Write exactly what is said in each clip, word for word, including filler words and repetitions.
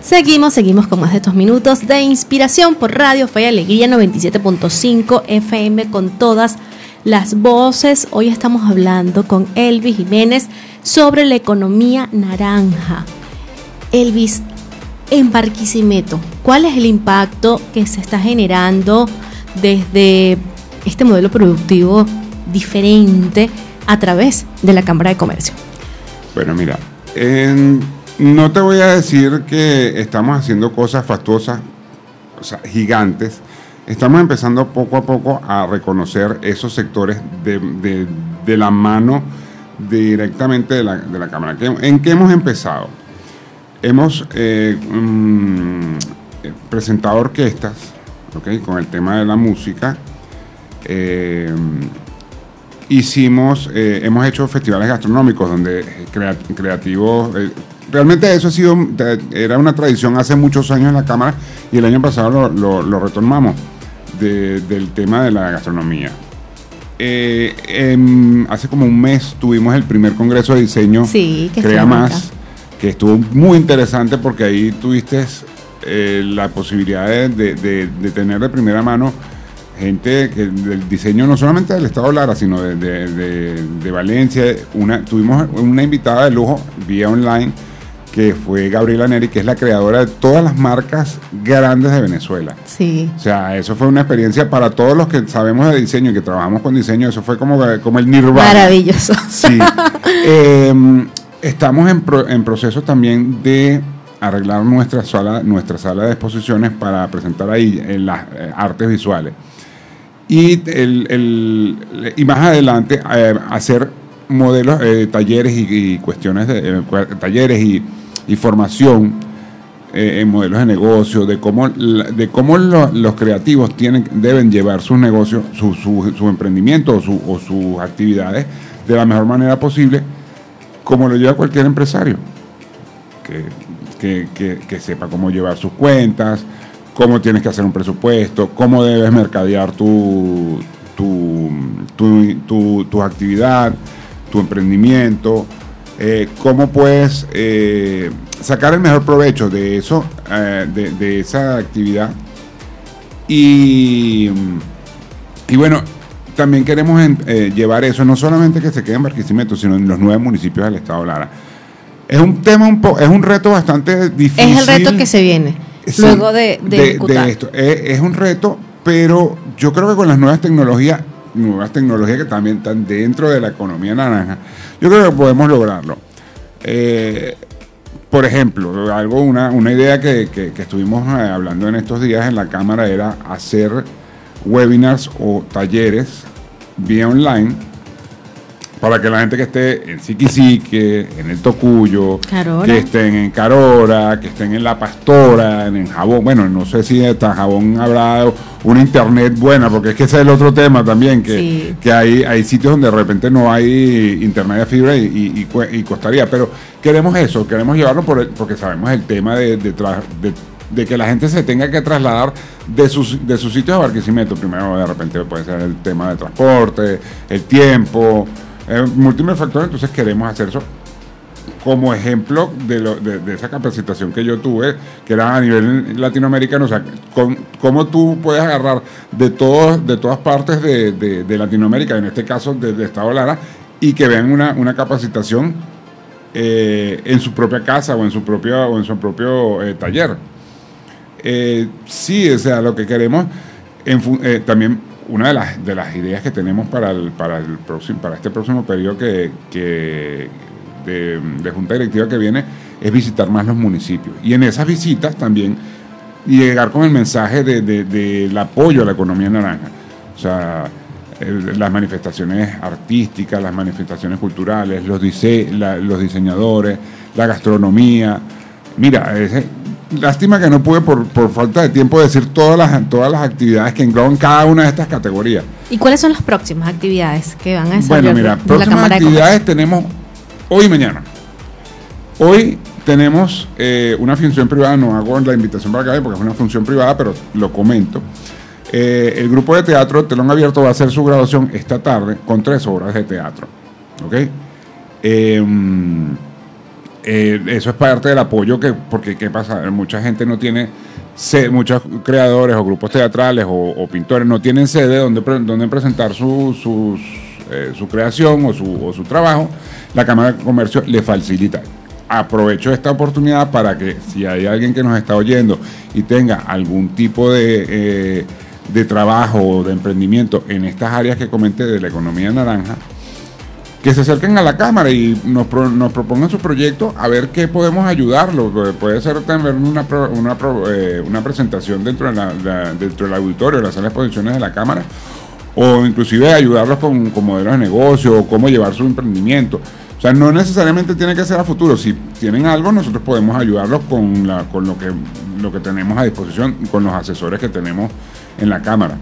Seguimos, seguimos con más de estos minutos de inspiración por Radio Fe y Alegría noventa y siete punto cinco F M con todas las voces. Hoy estamos hablando con Elvis Jiménez sobre la economía naranja. Elvis, en Barquisimeto, ¿cuál es el impacto que se está generando desde este modelo productivo diferente a través de la Cámara de Comercio? Bueno, mira, en, no te voy a decir que estamos haciendo cosas fastuosas, o sea, gigantes. Estamos empezando poco a poco a reconocer esos sectores de, de, de la mano directamente de la, de la Cámara. ¿En qué hemos empezado? Hemos eh, um, presentado orquestas, ¿okay? Con el tema de la música. Eh, hicimos, eh, hemos hecho festivales gastronómicos donde crea, creativos, eh, realmente eso ha sido, era una tradición hace muchos años en la Cámara y el año pasado lo, lo, lo retomamos de, del tema de la gastronomía. Eh, eh, hace como un mes tuvimos el primer congreso de diseño, sí, que Crea Más, que estuvo muy interesante porque ahí tuviste eh, la posibilidad de, de, de, de tener de primera mano gente que del diseño no solamente del Estado Lara, sino de, de, de, de Valencia. Una, tuvimos una invitada de lujo vía online que fue Gabriela Neri, que es la creadora de todas las marcas grandes de Venezuela. Sí. O sea, eso fue una experiencia para todos los que sabemos de diseño y que trabajamos con diseño. Eso fue como, como el nirvana. Maravilloso. Sí. eh, estamos en, pro, en proceso también de arreglar nuestra sala, nuestra sala de exposiciones para presentar ahí en las eh, artes visuales. Y, el, el, y más adelante eh, hacer modelos, eh, talleres y, y cuestiones de eh, talleres y, y formación eh, en modelos de negocio, de cómo, de cómo lo, los creativos tienen, deben llevar sus negocios, su, su, su emprendimiento o, su, o sus actividades de la mejor manera posible, como lo lleva cualquier empresario, que, que, que, que sepa cómo llevar sus cuentas, cómo tienes que hacer un presupuesto, cómo debes mercadear tu, tu, tu, tu, tu actividad, tu emprendimiento, eh, cómo puedes eh, sacar el mejor provecho de eso, eh, de, de esa actividad. Y, y bueno, también queremos eh, llevar eso, no solamente que se quede en Barquisimeto, sino en los nueve municipios del Estado Lara. Es un tema, un po, es un reto bastante difícil. Es el reto que se viene. Sí, luego de, de, de, de esto. Es, es un reto, pero yo creo que con las nuevas tecnologías, nuevas tecnologías que también están dentro de la economía naranja, yo creo que podemos lograrlo. Eh, por ejemplo, algo, una, una idea que, que, que estuvimos hablando en estos días en la Cámara era hacer webinars o talleres vía online para que la gente que esté en Siquisique, en el Tocuyo, Carora, que estén en Carora, que estén en La Pastora, en, en Jabón, bueno, no sé si hasta Jabón habrá una internet buena, porque es que ese es el otro tema también, que, sí. que hay, hay sitios donde de repente no hay internet de fibra y, y, y, y costaría, pero queremos eso, queremos llevarlo por el, porque sabemos el tema de, de, de, de que la gente se tenga que trasladar de sus, de sus sitios a Barquisimeto. Primero, de repente puede ser el tema de transporte, el tiempo, Eh, múltiples factores. Entonces queremos hacer eso como ejemplo de, lo, de, de esa capacitación que yo tuve, que era a nivel latinoamericano. O sea, con, cómo tú puedes agarrar de, todos, de todas partes de, de, de Latinoamérica, en este caso del de Estado Lara, y que vean una, una capacitación eh, en su propia casa o en su propio, o en su propio eh, taller. Eh, sí, o sea, lo que queremos en, eh, también. Una de las, de las ideas que tenemos para el, para el próximo, para este próximo periodo que, que de, de Junta Directiva que viene es visitar más los municipios. Y en esas visitas también llegar con el mensaje de, de, de, del apoyo a la economía naranja. O sea, el, las manifestaciones artísticas, las manifestaciones culturales, los, dise, la, los diseñadores, la gastronomía. Mira, ese... Lástima que no pude por, por falta de tiempo decir todas las, todas las actividades que engloban cada una de estas categorías. ¿Y cuáles son las próximas actividades que van a desarrollar? Bueno, mira, próximas actividades tenemos hoy y mañana. Hoy tenemos eh, una función privada, no hago la invitación para acá porque es una función privada, pero lo comento. Eh, el grupo de teatro Telón Abierto va a hacer su graduación esta tarde con tres obras de teatro. ¿Ok? Eh, eh, eso es parte del apoyo, que porque ¿qué pasa? Mucha gente no tiene sede, muchos creadores o grupos teatrales o, o pintores no tienen sede donde, donde presentar su, sus, eh, su creación o su, o su trabajo. La Cámara de Comercio le facilita. Aprovecho esta oportunidad para que si hay alguien que nos está oyendo y tenga algún tipo de, eh, de trabajo o de emprendimiento en estas áreas que comenté de la economía naranja, que se acerquen a la Cámara y nos, pro, nos propongan su proyecto, a ver qué podemos ayudarlo. Puede ser también una, una, eh, una presentación dentro, de la, la, dentro del auditorio, de la sala de exposiciones de la Cámara, o inclusive ayudarlos con, con modelos de negocio o cómo llevar su emprendimiento. O sea, no necesariamente tiene que ser a futuro. Si tienen algo, nosotros podemos ayudarlos con, la, con lo, que, lo que tenemos a disposición, con los asesores que tenemos en la Cámara.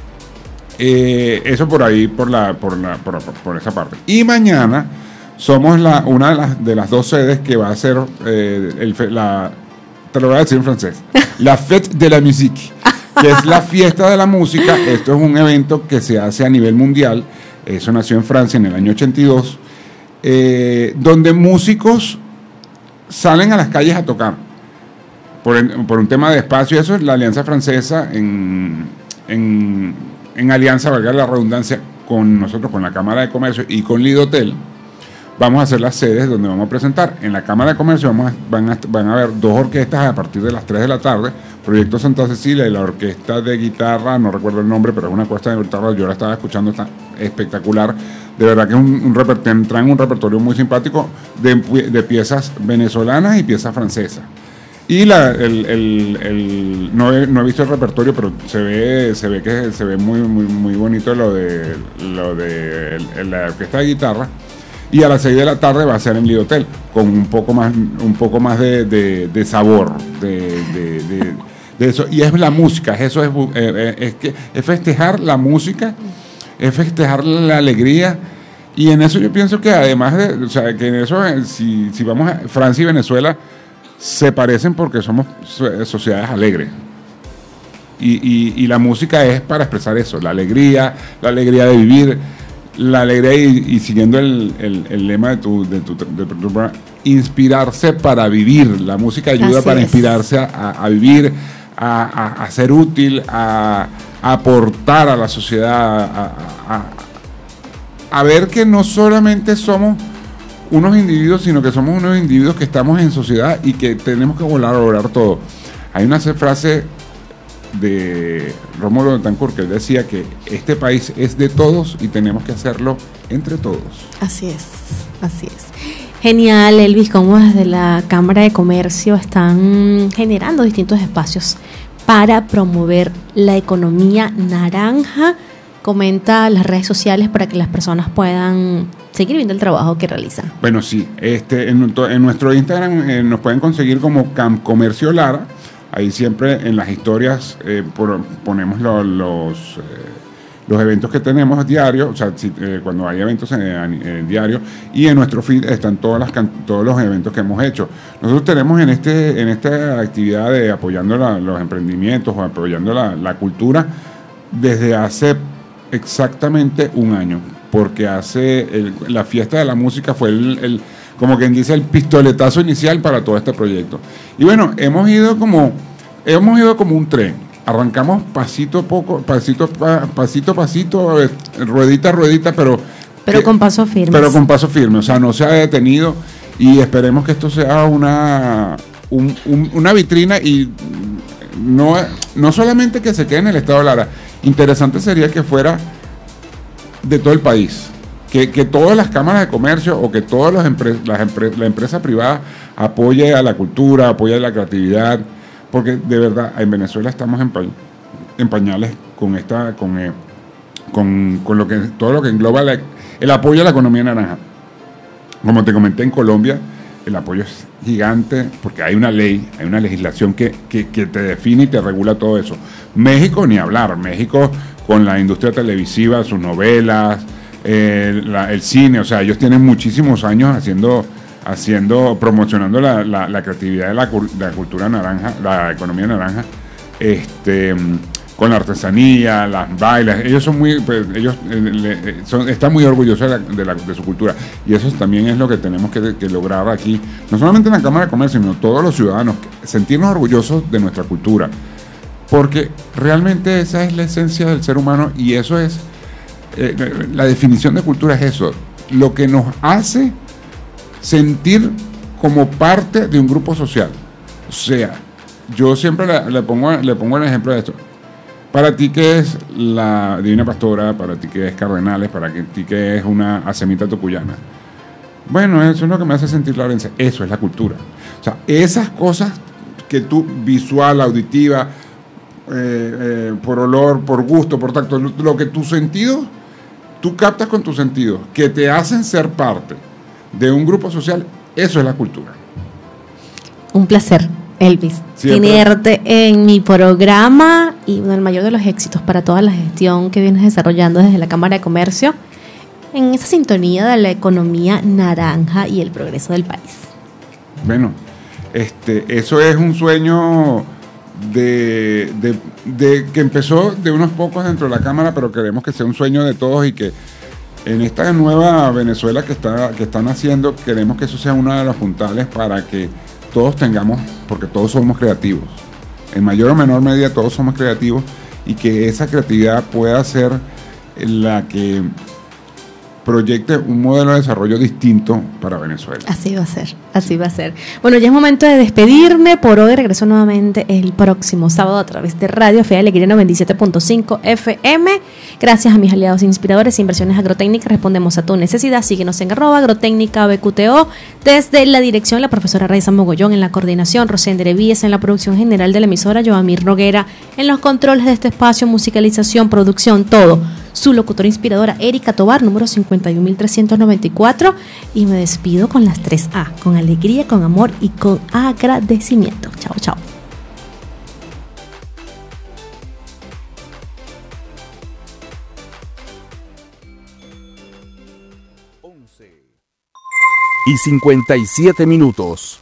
Eh, eso por ahí, por, la, por, la, por, por esa parte. Y mañana somos la, una de las, de las dos sedes que va a ser, eh, el, la, te lo voy a decir en francés, la Fête de la Musique, que es la fiesta de la música. Esto es un evento que se hace a nivel mundial. Eso nació en Francia en el año ochenta y dos. Eh, donde músicos salen a las calles a tocar por, por un tema de espacio. Eso es la Alianza Francesa en, en, en alianza, valga la redundancia, con nosotros, con la Cámara de Comercio y con Lidotel. Vamos a hacer las sedes donde vamos a presentar. En la Cámara de Comercio vamos a, van, a, van a haber dos orquestas a partir de las tres de la tarde, Proyecto Santa Cecilia y la orquesta de guitarra, no recuerdo el nombre, pero es una orquesta de guitarra, yo la estaba escuchando, está espectacular. De verdad que es un, un repertorio, traen un repertorio muy simpático de, de piezas venezolanas y piezas francesas. Y la, el, el, el, no, he, no he visto el repertorio, pero se ve, se ve que se ve muy, muy, muy bonito lo de, lo de el, la orquesta de guitarra. Y a las seis de la tarde va a ser en Lidotel, con un poco más, un poco más de, de, de sabor de, de, de, de eso. Y es la música, eso es, eh, es, que, es festejar la música, es festejar la alegría. Y en eso yo pienso que además de, o sea, que en eso, si, si vamos a Francia y Venezuela, se parecen porque somos sociedades alegres. Y, y, y la música es para expresar eso, la alegría, la alegría de vivir, la alegría y, y siguiendo el, el, el lema de tu, de, tu, de tu programa, inspirarse para vivir. La música ayuda Así para es. inspirarse a, a vivir, a, a, a ser útil, a, a aportar a la sociedad, a, a, a ver que no solamente somos unos individuos, sino que somos unos individuos que estamos en sociedad y que tenemos que volar a lograr todo. Hay una frase de Rómulo Betancourt que él decía que este país es de todos y tenemos que hacerlo entre todos. Así es, así es. Genial, Elvis, cómo desde la Cámara de Comercio están generando distintos espacios para promover la economía naranja. Comenta las redes sociales para que las personas puedan seguir viendo el trabajo que realizan. Bueno, sí, este, en, en nuestro Instagram eh, nos pueden conseguir como Cam Comercio Lara. Ahí siempre en las historias eh, por, ponemos lo, los, eh, los eventos que tenemos diarios, o sea, si, eh, cuando hay eventos en, en diario, y en nuestro feed están todas las, todos los eventos que hemos hecho. Nosotros tenemos en, este, en esta actividad de apoyando la, los emprendimientos o apoyando la, la cultura desde hace exactamente un año, porque hace el, la fiesta de la música fue el, el, como quien dice, el pistoletazo inicial para todo este proyecto. Y bueno, hemos ido como, hemos ido como un tren. Arrancamos pasito a poco, pasito pa, pasito pasito, ruedita a ruedita, pero pero que, con paso firme. Pero con paso firme, o sea, no se ha detenido y esperemos que esto sea una un, un, una vitrina y no no solamente que se quede en el estado de Lara. Interesante sería que fuera de todo el país, que, que todas las cámaras de comercio o que todas las empre- las empre- la empresa privada apoye a la cultura, apoye a la creatividad, porque de verdad en Venezuela estamos en, pa- en pañales con esta con, eh, con, con lo que todo lo que engloba la, el apoyo a la economía naranja. Como te comenté, en Colombia el apoyo es gigante porque hay una ley, hay una legislación que, que, que te define y te regula todo eso. México ni hablar, México con la industria televisiva, sus novelas, eh, la, el cine, o sea, ellos tienen muchísimos años haciendo, haciendo promocionando la, la, la creatividad de la, de la cultura naranja, la economía naranja. Este, con la artesanía, las bailas. Ellos son muy, pues, ellos eh, le, son, están muy orgullosos de, la, de, la, de su cultura. Y eso también es lo que tenemos que, que lograr aquí, no solamente en la Cámara de Comercio, sino todos los ciudadanos, sentirnos orgullosos de nuestra cultura. Porque realmente esa es la esencia del ser humano y eso es, eh, la definición de cultura es eso, lo que nos hace sentir como parte de un grupo social. O sea, yo siempre le, le, pongo, le pongo el ejemplo de esto. Para ti que es la Divina Pastora, para ti que es Cardenales, para ti que es una Asemita Tocuyana. Bueno, eso es lo que me hace sentir la herencia. Eso es la cultura. O sea, esas cosas que tú, visual, auditiva, eh, eh, por olor, por gusto, por tacto, lo, lo que tus sentidos, tú captas con tus sentidos, que te hacen ser parte de un grupo social, eso es la cultura. Un placer, Elvis, Siempre. tenerte en mi programa y bueno, el mayor de los éxitos para toda la gestión que vienes desarrollando desde la Cámara de Comercio en esa sintonía de la economía naranja y el progreso del país. Bueno, este, eso es un sueño de, de, de que empezó de unos pocos dentro de la Cámara, pero queremos que sea un sueño de todos y que en esta nueva Venezuela que está que están haciendo, queremos que eso sea uno de los puntales para que todos tengamos, porque todos somos creativos, en mayor o menor medida todos somos creativos, y que esa creatividad pueda ser la que proyecte un modelo de desarrollo distinto para Venezuela. Así va a ser, así va a ser. Bueno, ya es momento de despedirme. Por hoy regreso nuevamente el próximo sábado a través de Radio Fe y Alegría noventa y siete punto cinco F M. Gracias a mis aliados inspiradores e Inversiones Agrotécnicas, respondemos a tu necesidad. Síguenos en arroba agrotécnica B Q T O. Desde la dirección, la profesora Raiza Mogollón, en la coordinación, Rosende Víez, en la producción general de la emisora, Joamir Noguera, en los controles de este espacio, musicalización, producción, todo. Su locutora inspiradora, Erika Tobar, número cincuenta y un mil trescientos noventa y cuatro. Y me despido con las tres A, con alegría, con amor y con agradecimiento. Chao, chao. Y cincuenta y siete minutos.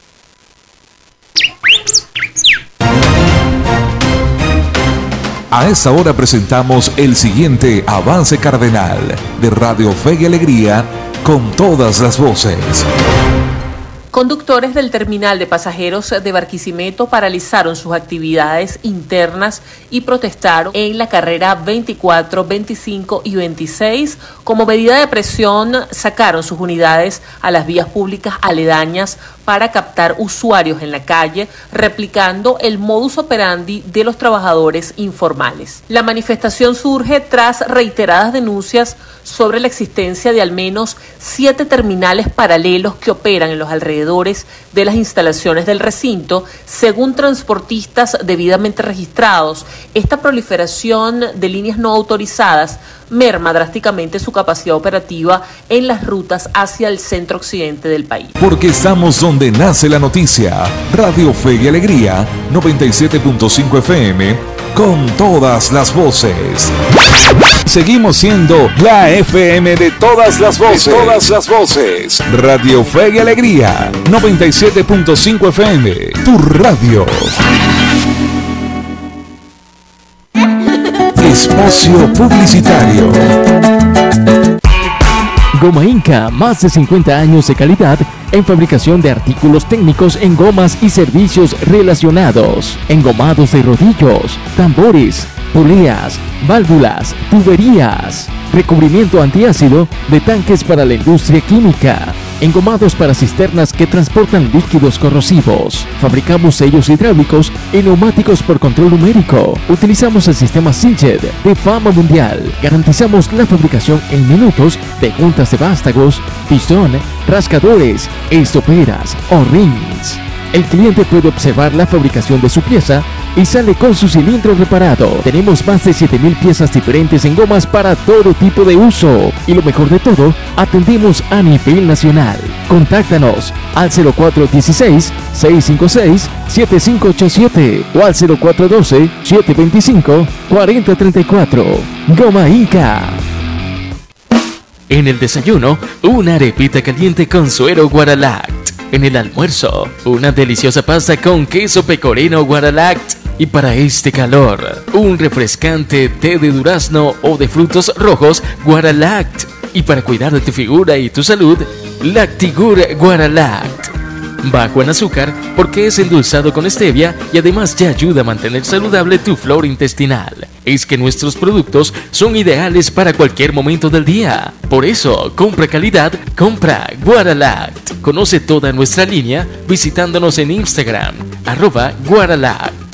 A esta hora presentamos el siguiente avance cardenal de Radio Fe y Alegría con todas las voces. Conductores del terminal de pasajeros de Barquisimeto paralizaron sus actividades internas y protestaron en la carrera veinticuatro, veinticinco y veintiséis. Como medida de presión, sacaron sus unidades a las vías públicas aledañas para captar usuarios en la calle, replicando el modus operandi de los trabajadores informales. La manifestación surge tras reiteradas denuncias sobre la existencia de al menos siete terminales paralelos que operan en los alrededores de las instalaciones del recinto, según transportistas debidamente registrados. Esta proliferación de líneas no autorizadas merma drásticamente su capacidad operativa en las rutas hacia el centro occidente del país. Porque estamos donde nace la noticia. Radio Fe y Alegría, noventa y siete punto cinco F M, con todas las voces. Seguimos siendo la F M de todas las voces. De todas las voces. Radio Fe y Alegría, noventa y siete punto cinco F M, tu radio. Espacio publicitario. Goma Inca, más de cincuenta años de calidad en fabricación de artículos técnicos en gomas y servicios relacionados, engomados de rodillos, tambores, poleas, válvulas, tuberías, recubrimiento antiácido de tanques para la industria química, engomados para cisternas que transportan líquidos corrosivos. Fabricamos sellos hidráulicos y neumáticos por control numérico. Utilizamos el sistema Sinjet de fama mundial. Garantizamos la fabricación en minutos de juntas de vástagos, pistón, rascadores, estoperas o rings. El cliente puede observar la fabricación de su pieza y sale con su cilindro reparado. Tenemos más de siete mil piezas diferentes en gomas para todo tipo de uso. Y lo mejor de todo, atendemos a nivel nacional. Contáctanos al cero cuatro uno seis, seis cinco seis, siete cinco ocho siete o al cero cuatro uno dos, siete dos cinco, cuatro cero tres cuatro. Goma Inca. En el desayuno, una arepita caliente con suero Guaralact. En el almuerzo, una deliciosa pasta con queso pecorino Guaralact. Y para este calor, un refrescante té de durazno o de frutos rojos Guaralact. Y para cuidar de tu figura y tu salud, Lactigur Guaralact. Bajo en azúcar porque es endulzado con stevia y además te ayuda a mantener saludable tu flora intestinal. Es que nuestros productos son ideales para cualquier momento del día. Por eso, compra calidad, compra Guaralact. Conoce toda nuestra línea visitándonos en Instagram, arroba Guaralact.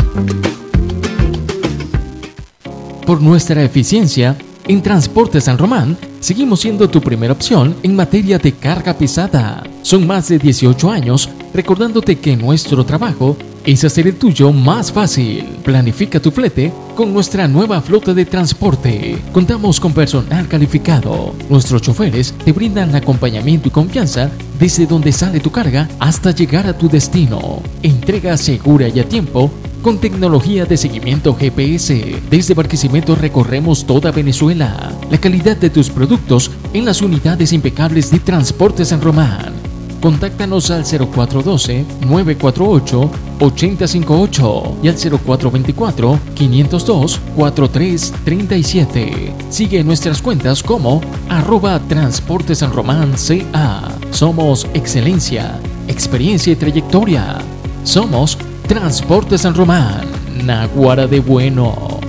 Por nuestra eficiencia, en Transporte San Román, seguimos siendo tu primera opción en materia de carga pesada. Son más de dieciocho años recordándote que nuestro trabajo es hacer el tuyo más fácil. Planifica tu flete con nuestra nueva flota de transporte. Contamos con personal calificado. Nuestros choferes te brindan acompañamiento y confianza desde donde sale tu carga hasta llegar a tu destino. Entrega segura y a tiempo con tecnología de seguimiento G P S. Desde Barquisimeto recorremos toda Venezuela. La calidad de tus productos en las unidades impecables de Transporte San Román. Contáctanos al cero cuatro uno dos, nueve cuatro ocho, ocho cero cinco ocho y al cero cuatro dos cuatro, cinco cero dos, cuatro tres tres siete. Sigue nuestras cuentas como arroba Transporte San Román C A. Somos excelencia, experiencia y trayectoria. Somos Transporte San Román, Naguara de bueno.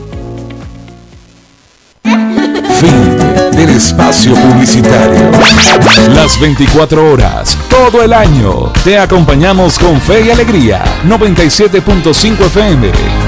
Fin del espacio publicitario. Las veinticuatro horas, todo el año, te acompañamos con fe y alegría. noventa y siete punto cinco F M.